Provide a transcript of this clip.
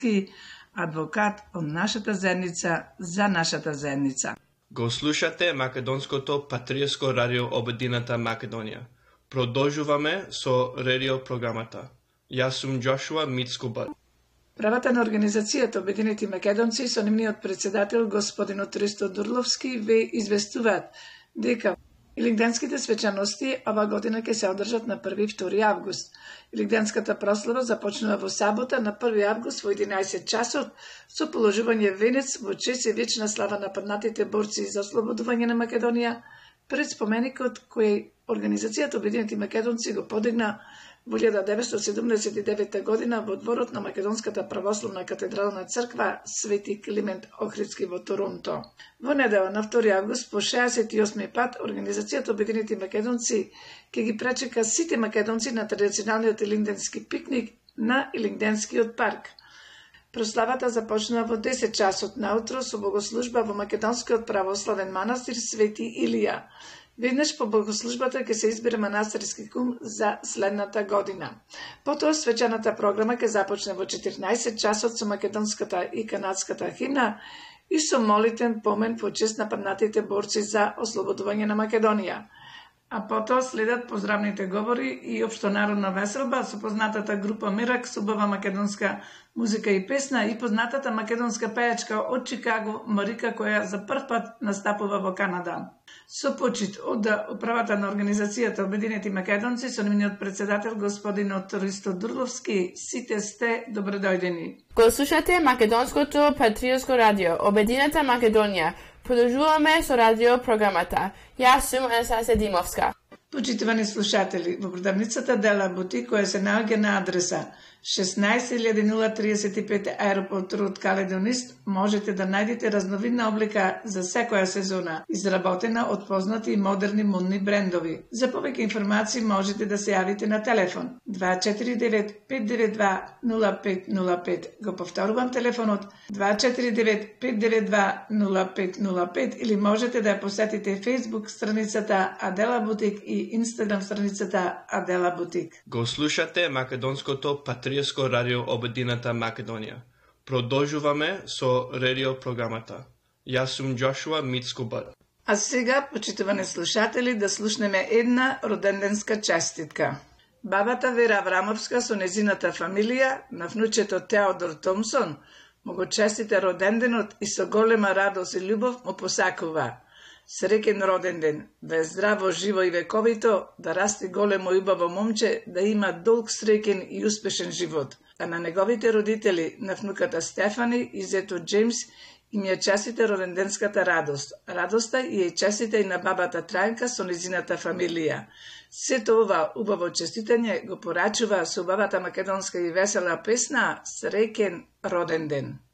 адвокат од нашата заедница за нашата заедница. Го слушате Македонското патриотско радио Обединета Македонија. Продолжуваме со радио програмата. Јас сум Джошуа Мицкубар. Правата на Организацијата Обединети македонци со нивниот председател господин Христо Дурловски ве известуваат дека Илингденските свечаности ова година ќе се одржат на 1 и 2 август. Илингденската прослава започнува во сабота на 1 август во 11 часот со положување венец во чест и вечна слава на паднатите борци за ослободување на Македонија пред споменикот кој Организацијата Обединети македонци го подигна во 1979 година во дворот на Македонската православна катедрална црква Свети Климент Охридски во Торонто. Во недела на 2 август по 68 пат Организацијата Обединети македонци ќе ги пречека сите македонци на традиционалниот илингденски пикник на Илингденскиот парк. Прославата започна во 10 часот наутро со богослужба во Македонскиот православен манастир Свети Илија. Веднаш по богослужбата ќе се избере манастирски кум за следната година. Потоа свечаната програма ќе започне во 14 часот со македонската и канадската химна и со молитен помен во чест на паднатите борци за ослободување на Македонија. А потоа следат поздравните говори и општонародна веселба со познатата група Мирак со убава македонска музика и песна и познатата македонска пејачка од Чикаго Марика која за прв пат настапува во Канада. Со почит од управата на Организацијата Обединети македонци со нивниот председател господин Христо Дурловски, сите сте добредојдени. Го слушате Македонското патриотско радио Обединета Македонија. Продолжуваме со радио програмата. Јас сум Анастасија Димовска. Почитувани слушатели, во продавницата Дела Бутик која се наоѓа на адреса 16035 Аеропорт Роуд Каледонист, можете да најдете разновидна облика за секоја сезона, изработена од познати и модерни модни брендови. За повеќе информации можете да се јавите на телефон 249-592-0505. Го повторувам телефонот 249-592-0505 или можете да ја посетите Facebook страницата Адела Бутик и Instagram страницата Адела Бутик. Го слушате Македонското патриотско радио Обединета Македонија. Продолжуваме со радио програмата. Јас сум Джошуа Мицкубар. А сега, почитувани слушатели, да слушнеме една роденденска честитка. Бабата Вера Аврамовска со незината фамилија на внучето Теодор Томсон му го честите роденденот и со голема радост и љубов му посакува. Среќен роден ден, да е здраво, живо и вековито, да расти големо и убаво момче, да има долг, среќен и успешен живот. А на неговите родители, на внуката Стефани и зето Джеймс, им ја честите роденденската радост. Радоста и ја честите и на бабата Трајнка со незината фамилија. Сето ова убаво честитање го порачува со убавата македонска и весела песна Среќен роден ден.